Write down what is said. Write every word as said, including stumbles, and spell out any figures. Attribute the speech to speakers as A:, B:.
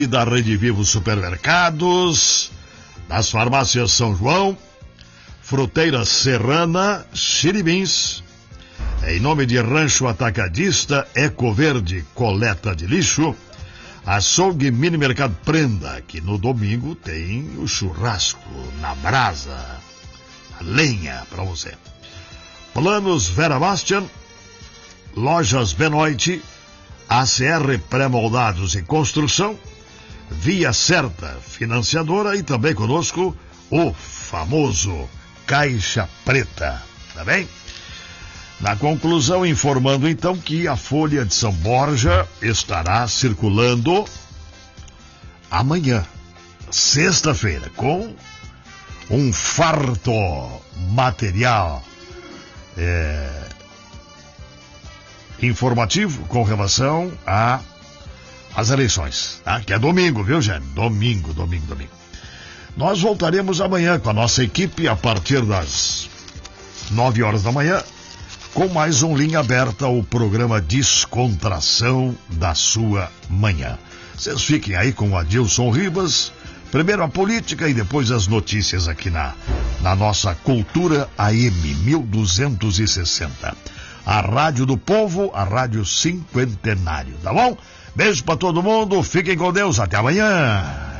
A: da Rede Vivo Supermercados, das farmácias São João, Fruteira Serrana, Xiribins, em nome de Rancho Atacadista, Ecoverde, coleta de lixo, Açougue Mini Mercado Prenda, que no domingo tem o churrasco na brasa, a lenha para você. Planos Vera Bastian, Lojas Benoit, A C R Pré-Moldados e Construção, Via Certa Financiadora e também conosco o famoso Caixa Preta, tá bem? Na conclusão, informando então que a Folha de São Borja estará circulando amanhã, sexta-feira, com um farto material é, informativo com relação a as eleições, tá? Que é domingo, viu, gente? Domingo, domingo, domingo. Nós voltaremos amanhã com a nossa equipe a partir das nove horas da manhã com mais um Linha Aberta, o programa Descontração da sua manhã. Vocês fiquem aí com o Adilson Ribas, primeiro a política e depois as notícias aqui na, na nossa Cultura A M mil duzentos e sessenta. A Rádio do Povo, a Rádio Cinquentenário, tá bom? Beijo pra todo mundo, fiquem com Deus, até amanhã.